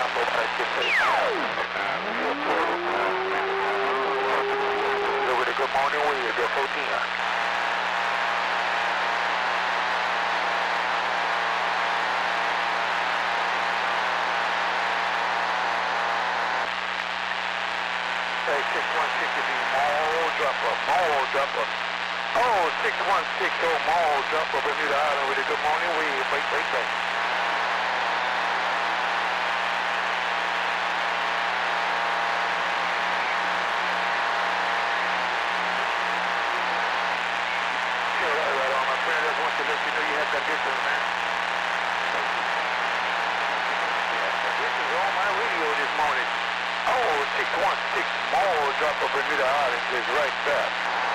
Over to Good Morning Weed, the 14. Hey, 616 to be mall dropper. Oh, 6160 mall dropper, Bermuda Island with a Good Morning Weed. Wait. Right on, my friend. I just want to let you know you had conditions, man. This is on my radio this morning. Oh, 616 mall dropper, Bermuda Island is right there.